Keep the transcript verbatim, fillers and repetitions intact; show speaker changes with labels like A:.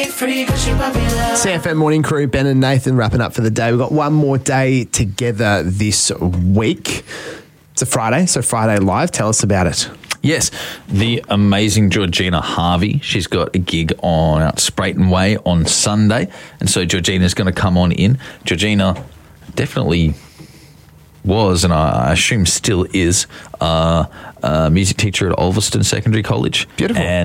A: C F M Morning Crew, Ben and Nathan wrapping up for the day. We've got one more day together this week. It's a Friday, so Friday Live. Tell us about it.
B: Yes, the amazing Georgina Harvey. She's got a gig on out Sprayton Way on Sunday, and so Georgina's going to come on in. Georgina definitely was, and I assume still is, uh, a music teacher at Ulverston Secondary College.
A: Beautiful.
B: And